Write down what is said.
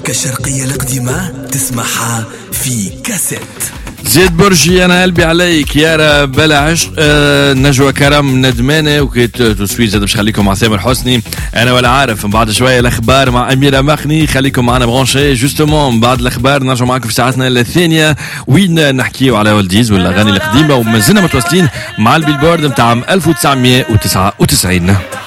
المزيكا الشرقية القديمة تسمعها في كاسيت. زيد برجي انا قلبي عليك يارا بلا عشق. نجوى كرم ندمانه وكيت تسوي زاد باش خليكم مع سامر حسني. انا ولا عارف من بعد شويه الاخبار مع اميره مخني. خليكم معنا برونشي جوستومون بعد الاخبار نرجع معكم في ساعتنا الثانيه وين نحكيو على والديز والاغاني القديمه ومازلنا متواصلين مع البيلبورد نتاع 1999.